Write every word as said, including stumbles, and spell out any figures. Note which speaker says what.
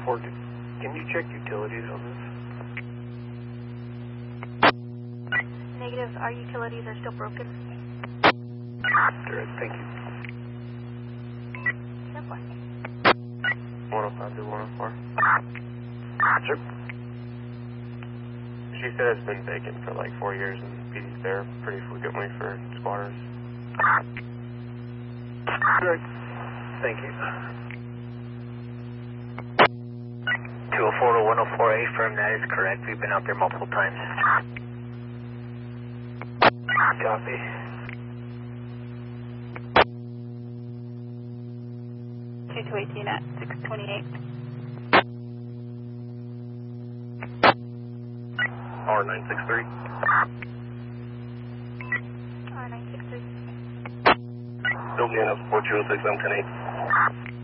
Speaker 1: four, can you check utilities on this?
Speaker 2: Negative, our utilities are still broken.
Speaker 1: Good, thank you.
Speaker 2: ten four.
Speaker 3: one oh five to one oh four.
Speaker 1: Sure.
Speaker 3: She said it's been vacant for like four years and P D's there pretty frequently for squatters.
Speaker 1: Good. Thank you.
Speaker 4: two oh four to one oh four, A firm, that is correct. We've been out there multiple times.
Speaker 1: Copy.
Speaker 2: two two eighteen at six twenty-eight.
Speaker 3: R nine six three.
Speaker 2: R nine six three.
Speaker 3: Still getting up four two oh six, I'm ten eight.